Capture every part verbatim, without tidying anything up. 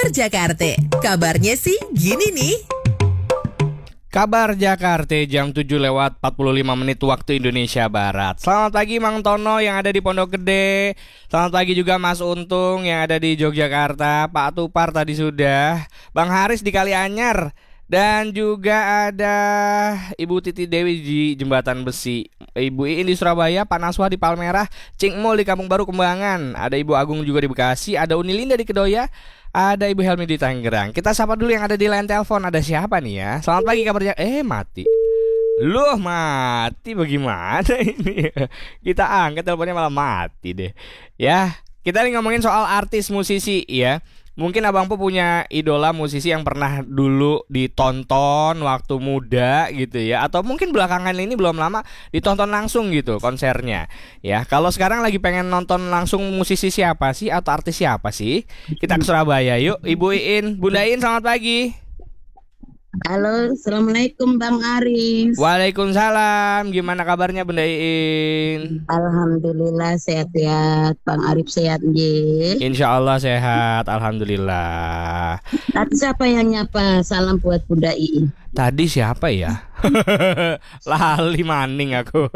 Kabar Jakarta. Kabarnya sih gini nih. Kabar Jakarta jam tujuh lewat empat puluh lima menit waktu Indonesia Barat. Selamat pagi Mang Tono yang ada di Pondok Gede. Selamat pagi juga Mas Untung yang ada di Yogyakarta. Pak Tupar tadi sudah. Bang Haris di Kalianyar. Dan juga ada Ibu Titi Dewi di Jembatan Besi, Ibu Iin di Surabaya, Pak Naswa di Palmerah, Cing Mul di Kampung Baru Kembangan, ada Ibu Agung juga di Bekasi, ada Unilinda di Kedoya, ada Ibu Helmi di Tangerang. Kita sapa dulu yang ada di line telepon. Ada siapa nih ya? Selamat pagi kabarnya. Eh mati. Loh mati bagaimana ini? Kita angkat teleponnya malah mati deh. Ya, kita lagi ngomongin soal artis musisi ya. Mungkin Abang Po punya idola musisi yang pernah dulu ditonton waktu muda gitu ya. Atau mungkin belakangan ini belum lama ditonton langsung gitu konsernya. Ya, kalau sekarang lagi pengen nonton langsung musisi siapa sih atau artis siapa sih? Kita ke Surabaya yuk. Ibu Iin, Bunda Iin selamat pagi. Halo, Assalamualaikum Bang Aris. Waalaikumsalam. Gimana kabarnya Bunda Iin? Alhamdulillah sehat-sehat. Bang Arif sehat nggih? Insya Allah sehat, alhamdulillah. Tadi siapa yang nyapa? Salam buat Bunda Iin. Tadi siapa ya? Lali maning aku.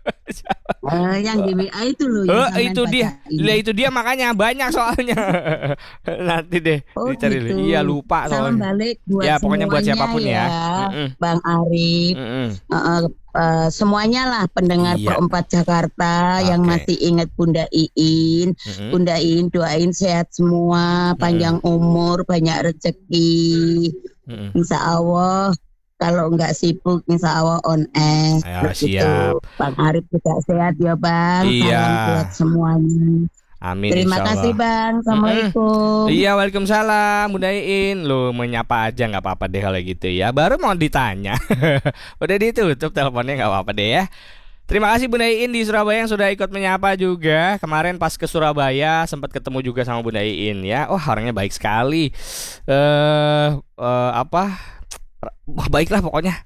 Uh, yang di W A itu loh. Oh, itu dia. Lah itu dia makanya banyak soalnya. Nanti deh oh, dicari. gitu. Iya lupa soalnya. Salam balik buat ya pokoknya buat siapapun ya. ya. Bang Arif. Uh, uh, uh, semuanya lah pendengar iya. Perempat Jakarta okay. yang masih ingat Bunda Iin. Mm-hmm. Bunda Iin doain sehat semua, panjang mm-hmm. umur, banyak rezeki. Mm-hmm. Insya Allah. Kalau nggak sibuk, insya Allah on air. Ayo, siap. Bang Arif juga sehat ya Bang. Iya. Salam buat semuanya. Amin. Terima kasih Bang. Assalamualaikum. Mm-hmm. Iya, waalaikumsalam. Bunda Iin, lu menyapa aja nggak apa-apa deh kalau gitu ya. Baru mau ditanya, udah ditutup teleponnya nggak apa-apa deh ya. Terima kasih Bunda Iin di Surabaya yang sudah ikut menyapa juga. Kemarin pas ke Surabaya sempat ketemu juga sama Bunda Iin ya. Oh orangnya baik sekali. Eh uh, uh, apa? Baiklah pokoknya